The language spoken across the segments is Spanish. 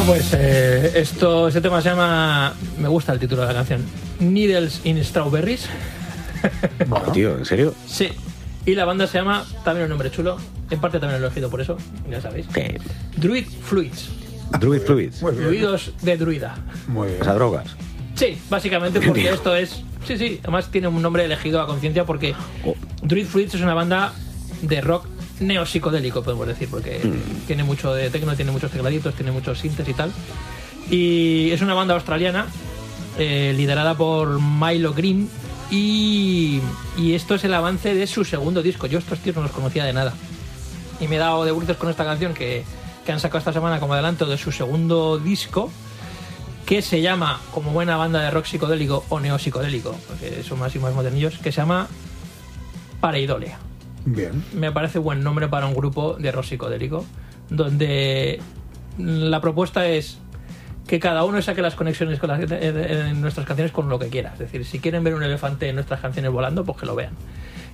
Pues este tema se llama, me gusta el título de la canción, Needles in Strawberries. Bueno, tío, ¿en serio? Sí. Y la banda se llama, también un nombre chulo, en parte también lo he elegido por eso, ya sabéis. ¿Qué? Druid Fluids. Druid Fluids. Fluidos de druida. Muy bien. O sea, drogas. Sí, básicamente porque esto es... Sí, además tiene un nombre elegido a conciencia porque Druid Fluids es una banda de rock neopsicodélico, podemos decir, porque tiene mucho de techno, tiene muchos tecladitos, tiene muchos sintes y tal. Y es una banda australiana liderada por Milo Green y esto es el avance de su segundo disco. Yo estos tíos no los conocía de nada y me he dado de bruces con esta canción que han sacado esta semana como adelanto de su segundo disco, que se llama, como buena banda de rock psicodélico o neopsicodélico, porque son más y más modernillos, que se llama Pareidolia. Bien. Me parece buen nombre para un grupo de rock psicodélico, donde la propuesta es que cada uno saque las conexiones con en nuestras canciones con lo que quiera. Es decir, si quieren ver un elefante en nuestras canciones volando, pues que lo vean.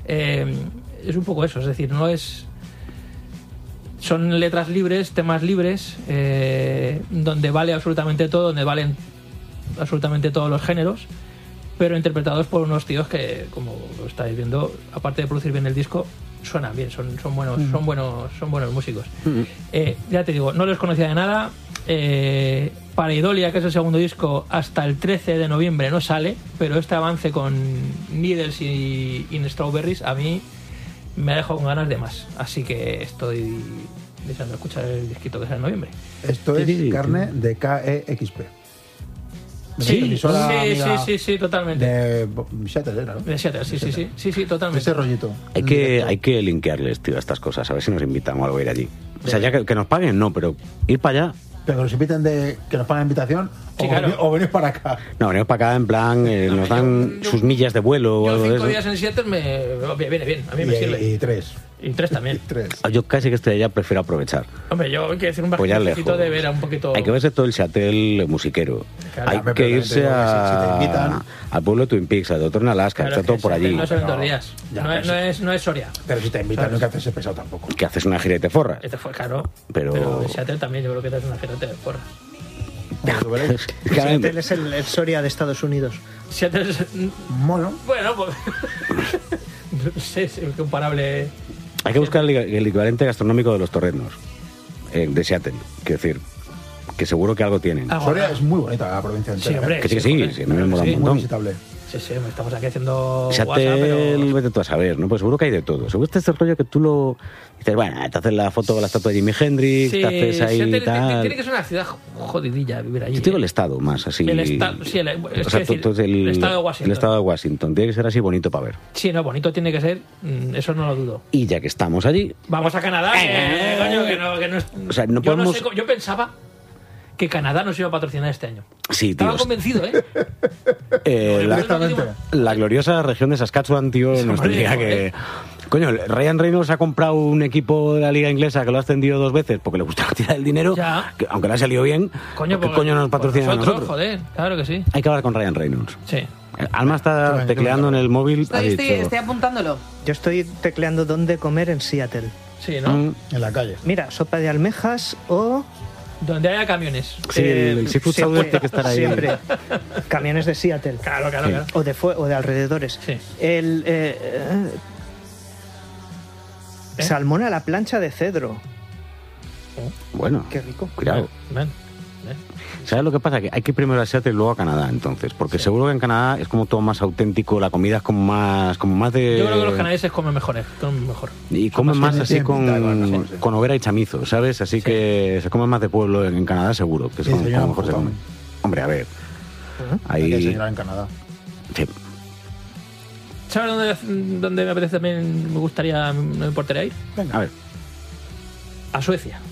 Es un poco eso, es decir, no es... Son letras libres, temas libres, donde vale absolutamente todo, donde valen absolutamente todos los géneros, pero interpretados por unos tíos que, como lo estáis viendo, aparte de producir bien el disco, suenan bien, son buenos músicos. Ya te digo, no los conocía de nada. Pareidolia, que es el segundo disco, hasta el 13 de noviembre no sale, pero este avance con Needles y In Strawberries a mí me ha dejado con ganas de más, así que estoy deseando escuchar el disquito que sale en noviembre. Esto es carne de KEXP. Sí, totalmente. De Seattle era, ¿no? De Seattle, sí, totalmente. Ese rollito. Hay que linkearles, tío, a estas cosas, a ver si nos invitan o algo a ir allí. O sea, ya que nos paguen, no, pero ir para allá. Pero que nos inviten que nos paguen la invitación, sí, claro. o venís para acá. No, venimos para acá en plan, nos dan sus millas de vuelo o algo de eso. 5 días en Seattle me viene bien, a mí me sirve. Y 3. Y 3 también. Yo casi que estoy allá, prefiero aprovechar. Hombre, yo hay que decir un pues bajito de ver un poquito... Hay que verse todo el Seattle musiquero. Claro, hay que irse si te invitan... al pueblo de Twin Peaks, al Doctor en Alaska, claro, está todo por allí. No son 2 días. No es Soria. Pero si te invitan, no hay que hacerse pesado tampoco. Que haces una gira y te forras. Claro. Pero en Seattle también yo creo que te haces una gira y te forras. Seattle es el Soria de Estados Unidos. Seattle es... Bueno, pues... no sé, es incomparable. Hay que buscar el equivalente gastronómico de los torrenos de Seattle. Quiero decir, que seguro que algo tienen. Soria es muy bonita la provincia entera. Sí, hombre, que sí, me mola un montón. Muy visitable. Sí, estamos aquí haciendo Seattle, WhatsApp, pero... vete tú a saber, ¿no? Pues seguro que hay de todo. Seguro que este rollo que tú lo... Dices, bueno, te haces la foto con la estatua de Jimi Hendrix, te haces ahí Seattle, tal... Tiene que ser una ciudad jodidilla vivir allí. Yo digo el estado más así... El estado de Washington. El estado de Washington. Tiene que ser así bonito para ver. Sí, no, bonito tiene que ser, eso no lo dudo. Y ya que estamos allí... Vamos a Canadá, coño, que no es... O sea, no podemos... yo pensaba que Canadá nos iba a patrocinar este año. Sí, tío. Estaba convencido, la gloriosa región de Saskatchewan, tío, nos tendría que... Coño, Ryan Reynolds ha comprado un equipo de la liga inglesa que lo ha ascendido 2 veces porque le gusta tirar el dinero, que, aunque le ha salido bien. Coño, ¿qué coño nos patrocina a nosotros? Joder, claro que sí. Hay que hablar con Ryan Reynolds. Sí. Alma está tecleando en el móvil. Estoy apuntándolo. Yo estoy tecleando dónde comer en Seattle. Sí, ¿no? En la calle. Mira, sopa de almejas o... Donde haya camiones. Sí, el seafood sour tiene que estar ahí. Siempre. Camiones de Seattle. Claro. O de alrededores. Sí. Salmón a la plancha de cedro. Bueno. Qué rico. Cuidado. ¿Sabes lo que pasa? Que hay que ir primero a Seattle y luego a Canadá, entonces. Porque seguro que en Canadá es como todo más auténtico, la comida es como más de... Yo creo que los canadienses comen mejor. Y comen más así con hoguera y chamizo, ¿sabes? Así que se come más de pueblo en Canadá, seguro. Que es como mejor se come. Hombre, a ver. Hay que desayunar en Canadá. Sí. ¿Sabes dónde me apetece también? Me importaría ir. Venga. A ver. A Suecia.